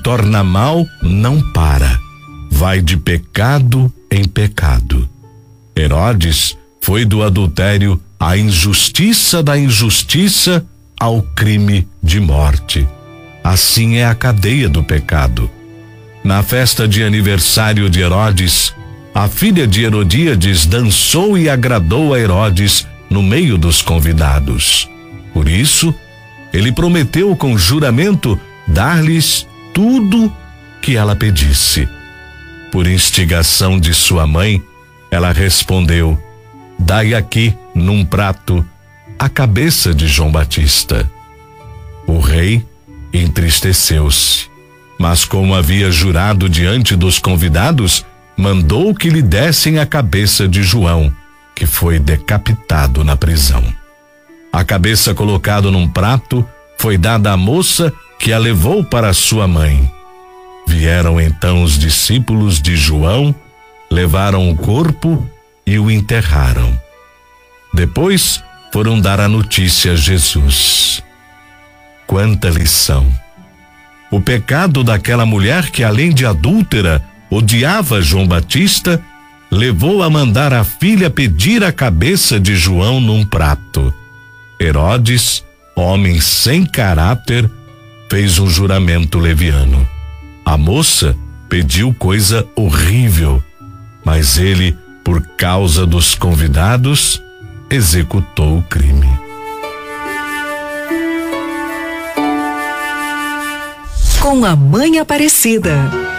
torna mal não para, vai de pecado em pecado. Herodes foi do adultério à injustiça, da injustiça ao crime de morte. Assim é a cadeia do pecado. Na festa de aniversário de Herodes, a filha de Herodíades dançou e agradou a Herodes no meio dos convidados. Por isso, ele prometeu com juramento dar-lhes tudo que ela pedisse. Por instigação de sua mãe, ela respondeu: dai aqui, num prato, a cabeça de João Batista. O rei entristeceu-se, mas como havia jurado diante dos convidados, mandou que lhe dessem a cabeça de João, que foi decapitado na prisão. A cabeça colocada num prato foi dada à moça, que a levou para sua mãe. Vieram então os discípulos de João, levaram o corpo e o enterraram. Depois foram dar a notícia a Jesus. Quanta lição! O pecado daquela mulher que, além de adúltera, odiava João Batista, levou a mandar a filha pedir a cabeça de João num prato. Herodes, homem sem caráter, fez um juramento leviano. A moça pediu coisa horrível, mas ele, por causa dos convidados, executou o crime. Com a Mãe Aparecida.